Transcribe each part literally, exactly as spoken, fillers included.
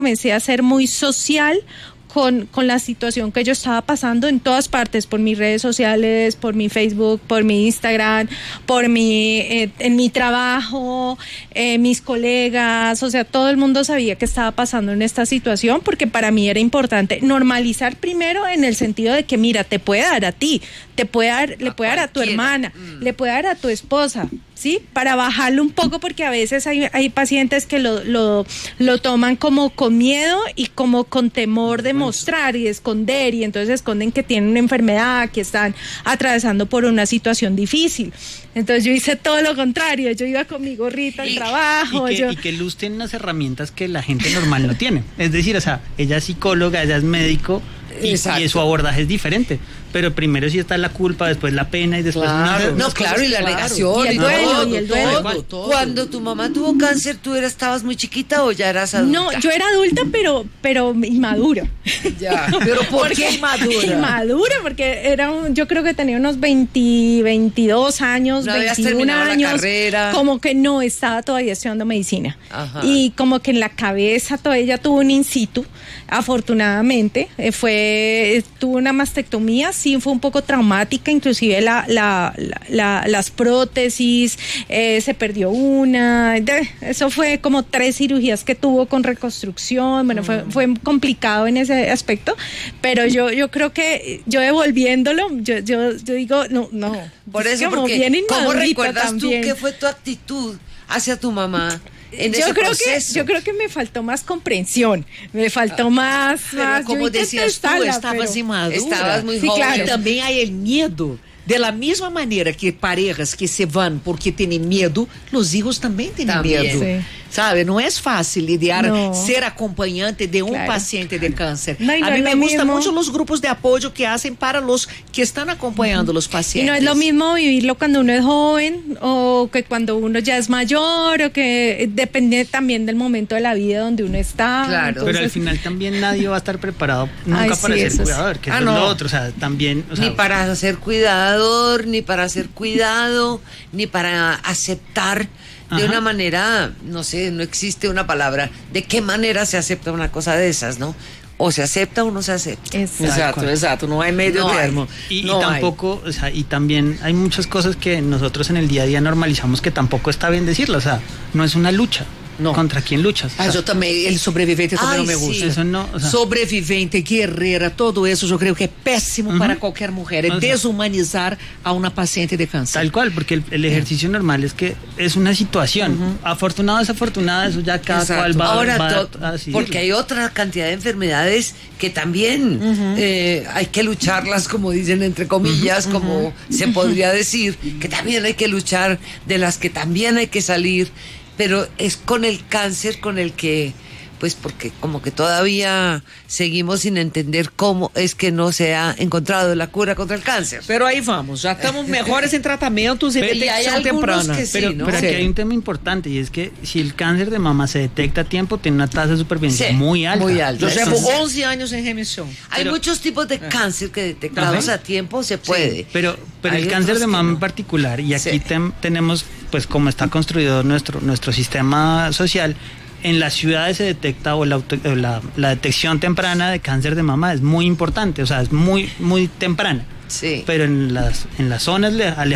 comencé a ser muy social con, con la situación que yo estaba pasando en todas partes, por mis redes sociales, por mi Facebook, por mi Instagram, por mi, eh, en mi trabajo, eh, mis colegas, o sea, todo el mundo sabía que estaba pasando en esta situación, porque para mí era importante normalizar primero en el sentido de que, mira, te puede dar a ti, te puede dar, le puede dar a tu hermana, mm. le puede dar a tu esposa, ¿sí? Para bajarlo un poco, porque a veces hay, hay pacientes que lo, lo, lo toman como con miedo y como con temor de mostrar y de esconder, y entonces esconden que tienen una enfermedad, que están atravesando por una situación difícil. Entonces yo hice todo lo contrario, yo iba con mi gorrita al trabajo. Y que, yo... y que Luz tiene unas herramientas que la gente normal no tiene. Es decir, o sea, ella es psicóloga, ella es médico, y, y su abordaje es diferente. Pero primero sí está la culpa, después la pena y después... Claro, unas, no, unas claro, y la claro. negación. Y el duelo, todo, y el duelo. Todo, todo. Cuando tu mamá tuvo cáncer, ¿tú eras, estabas muy chiquita o ya eras adulta? No, yo era adulta, pero, pero inmadura. Ya, pero ¿por qué inmadura? Inmadura, porque era un, yo creo que tenía unos veinte, veintidós años, no veintiún años. La carrera. Como que no estaba todavía estudiando medicina. Ajá. Y como que en la cabeza todavía tuvo un in situ, afortunadamente. Eh, fue, tuvo una mastectomía, sí, fue un poco traumática. traumática, inclusive la, la, la, la, las prótesis, eh, se perdió una, de, eso fue como tres cirugías que tuvo con reconstrucción, bueno, mm. fue, fue complicado en ese aspecto, pero yo, yo creo que yo devolviéndolo, yo, yo, yo digo, no, no. Por eso, porque ¿cómo recuerdas también. Tú qué fue tu actitud hacia tu mamá? En yo ese creo proceso. que yo creo que me faltó más comprensión, me faltó ah, más, pero más como decías tú, estabas inmadura, estabas muy joven. Claro. Y también hay el miedo. De la misma manera que parejas que se van porque tienen miedo, los hijos también tienen también, miedo. Sí. ¿Sabe? No es fácil lidiar, no. ser acompañante de un claro. paciente de cáncer. No, a mí me gustan mucho los grupos de apoyo que hacen para los que están acompañando a los pacientes. Y no es lo mismo vivirlo cuando uno es joven o que cuando uno ya es mayor, o que depende también del momento de la vida donde uno está. Claro. Entonces... Pero al final también nadie va a estar preparado nunca Ay, para sí, ser cuidador, que ah, es no. lo otro. O sea, también, o sea, ni para ser cuidador, ni para ser cuidado, ni para aceptar de Ajá. una manera, no sé, no existe una palabra. ¿De qué manera se acepta una cosa de esas, no? O se acepta o no se acepta. Exacto, exacto, exacto. No hay medio termo. Y, no y tampoco, o sea, y también hay muchas cosas que nosotros en el día a día normalizamos que tampoco está bien decirlo. O sea, no es una lucha. No. ¿Contra quién luchas? Ah, yo también, el sobreviviente también Ay, no me gusta. Sí. Eso no, o sea, sobreviviente, guerrera, todo eso yo creo que es pésimo uh-huh. para cualquier mujer. Es o sea, deshumanizar a una paciente de cáncer. Tal cual, porque el, el ejercicio uh-huh. normal es que es una situación. Uh-huh. Afortunada o desafortunada, eso ya cada Exacto. cual va, Ahora, va to- a porque hay otra cantidad de enfermedades que también uh-huh. eh, hay que lucharlas, como dicen entre comillas, uh-huh. como uh-huh. se podría decir, que también hay que luchar, de las que también hay que salir. Pero es con el cáncer con el que, pues porque como que todavía seguimos sin entender cómo es que no se ha encontrado la cura contra el cáncer. Pero ahí vamos, ya estamos mejores en tratamientos y detección temprana. Que sí, pero ¿no? pero aquí sí. hay un tema importante, y es que si el cáncer de mama se detecta a tiempo, tiene una tasa de supervivencia sí, muy alta. Muy alta. Yo llevo once años en remisión. Hay pero, muchos tipos de cáncer que detectados ¿también? A tiempo se puede. Sí, pero pero el cáncer de mama no. en particular, y aquí sí. tem, tenemos, pues como está construido nuestro, nuestro sistema social, en las ciudades se detecta o la, la, la detección temprana de cáncer de mama es muy importante, o sea, es muy muy temprana. Sí. Pero en las en las zonas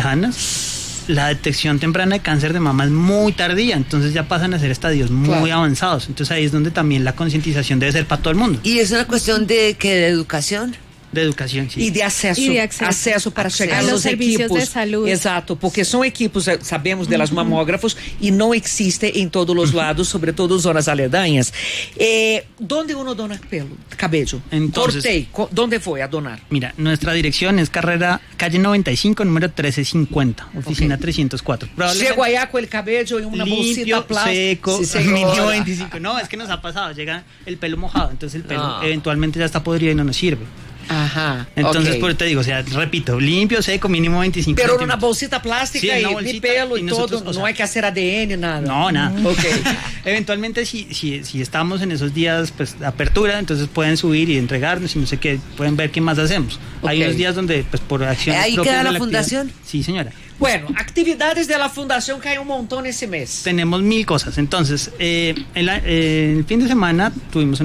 lejanas la detección temprana de cáncer de mama es muy tardía, entonces ya pasan a ser estadios muy claro. avanzados. Entonces ahí es donde también la concientización debe ser para todo el mundo. Y es una cuestión de que de educación. De educación, sí. E de acesso. E de acesso. Acesso para acesso. chegar aos equipos. De saúde. Exato, porque são equipos, sabemos delas uhum. mamógrafos, e não existe em todos os lados, sobretudo zonas aledañas. Eh, ¿Dónde uno dona pelo, cabello? Entonces, Cortei, ¿dónde fue a donar? Mira, nuestra dirección es carrera, calle noventa y cinco, número trece cincuenta, oficina okay. trescientos cuatro. Llego allá con el cabello en una limpio, bolsita plástica. seco, sí, mínimo veinticinco. No, es que nos ha pasado, llega el pelo mojado, entonces el pelo no. eventualmente ya está podrido y no nos sirve. Ajá. Entonces, okay. por eso te digo, o sea, repito, limpio, seco, mínimo veinticinco. Pero una bolsita plástica sí, y bolsita, de pelo y, y nosotros, todo, o sea, no hay que hacer A D N, nada. No, nada. Okay. Eventualmente, si, si, si estamos en esos días pues, de apertura, entonces pueden subir y entregarnos y no sé qué, pueden ver qué más hacemos. Okay. Hay unos días donde, pues por acciones ¿ahí propias queda la, la fundación? Sí, señora. Bueno, actividades de la fundación que hay un montón ese mes. Tenemos mil cosas. Entonces, eh, el, eh, el fin de semana tuvimos